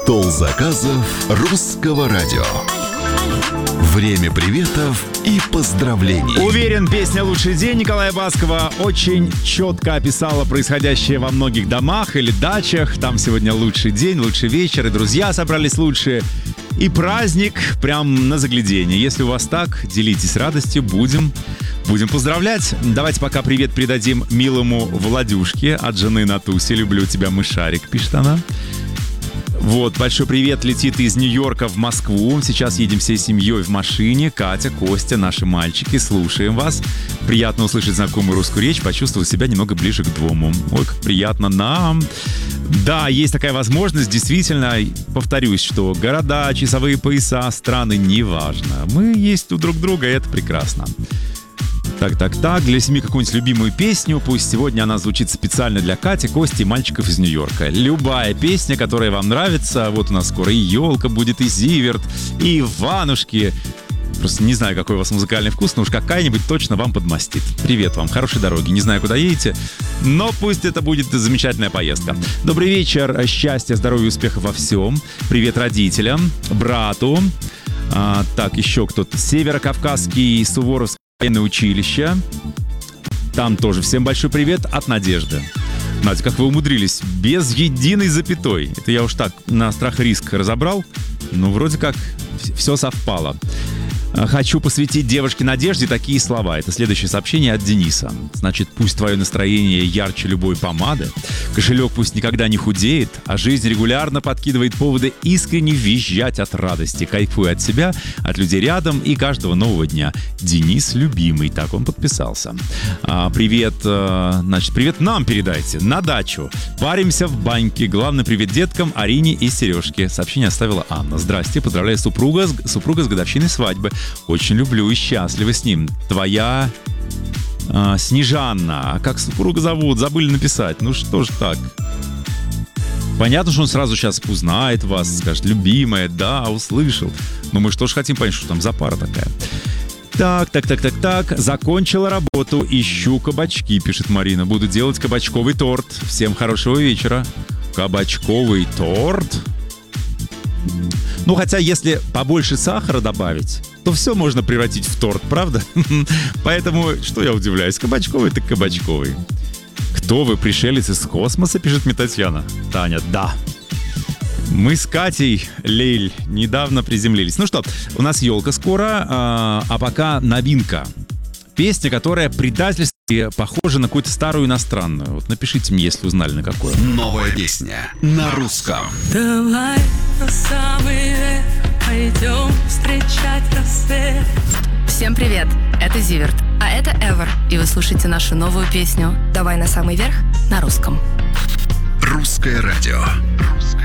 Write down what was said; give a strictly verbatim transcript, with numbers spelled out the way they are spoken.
Стол заказов Русского радио. Время приветов и поздравлений. Уверен, песня «Лучший день» Николая Баскова очень четко описала происходящее во многих домах или дачах. Там сегодня лучший день, лучший вечер, и друзья собрались лучшие. И праздник прям на загляденье. Если у вас так, делитесь радостью, будем, будем поздравлять. Давайте пока привет передадим милому Владюшке от жены Натуси. «Люблю тебя, мышарик», пишет она. Вот, большой привет летит из Нью-Йорка в Москву. Сейчас едем всей семьей в машине. Катя, Костя, наши мальчики, слушаем вас. Приятно услышать знакомую русскую речь, почувствовать себя немного ближе к дому. Ой, как приятно нам. Да, есть такая возможность, действительно, повторюсь, что города, часовые пояса, страны, неважно. Мы есть у друг друга, и это прекрасно. Так, так, так, для семьи какую-нибудь любимую песню. Пусть сегодня она звучит специально для Кати, Кости и мальчиков из Нью-Йорка. Любая песня, которая вам нравится. Вот у нас скоро и елка будет, и Зиверт, и Иванушки. Просто не знаю, какой у вас музыкальный вкус, но уж какая-нибудь точно вам подмастит. Привет вам, хорошей дороги. Не знаю, куда едете, но пусть это будет замечательная поездка. Добрый вечер, счастья, здоровья и успехов во всем. Привет родителям, брату. А, так, еще кто-то. Северокавказский, Суворовский военное училище. Там тоже всем большой привет от Надежды. Надя, как вы умудрились? Без единой запятой. Это я уж так на страх и риск разобрал. Ну, вроде как все совпало. Хочу посвятить девушке Надежде такие слова. Это следующее сообщение от Дениса. Значит, пусть твое настроение ярче любой помады, кошелек пусть никогда не худеет, а жизнь регулярно подкидывает поводы искренне визжать от радости. Кайфуй от себя, от людей рядом и каждого нового дня. Денис любимый. Так он подписался. А, привет, а, значит, привет нам передайте. На дачу. Паримся в баньке. Главный привет деткам Арине и Сережке. Сообщение оставила Анна. Здрасте, поздравляю супруга, супруга с годовщиной свадьбы. Очень люблю и счастлива с ним. Твоя а, Снежанна. А как супруга зовут? Забыли написать. Ну что ж так. Понятно, что он сразу сейчас узнает вас, скажет: любимая, да, услышал. Но мы же тоже хотим понять, что там за пара такая. Так, так, так, так, так. Закончила работу. Ищу кабачки, пишет Марина. Буду делать кабачковый торт. Всем хорошего вечера. Кабачковый торт? Ну, хотя, если побольше сахара добавить, то все можно превратить в торт, правда? Поэтому, что я удивляюсь, кабачковый так кабачковый. Кто вы, пришелец из космоса, пишет мне Татьяна. Таня, да. Мы с Катей, Лейль, недавно приземлились. Ну что, у нас елка скоро, а, а пока новинка. Песня, которая предательство похожа на какую-то старую иностранную. Вот напишите мне, если узнали, на какую. Новая песня на русском. Давай на самый верх пойдем встречать рассвет. Всем привет, это Зиверт, а это Эвер, и вы слушаете нашу новую песню «Давай на самый верх» на русском. Русское радио. Русское.